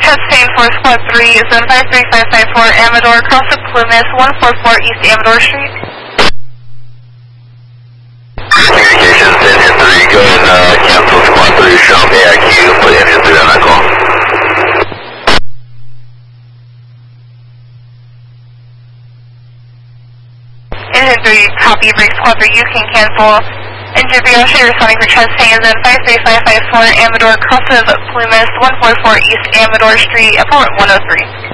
Chastain for Squad 3, Zone 53554, Amador, cross of Plumas, 144 East Amador Street. Communications, engine 3, go ahead and cancel Squad 3, show me AIQ, put engine 3 on that call. Engine 3, copy, break Squad 3, you can cancel. Engine 3, I'll show you responding for Chastain, Zone 53554, Amador, cross of Plumas, 144 East Amador Street, port 103.